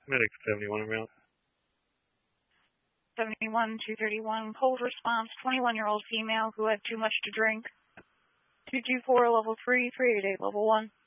Medic 71 around. 71-231, cold response, 21-year-old female who had too much to drink. 224, level 3, 388, level 1.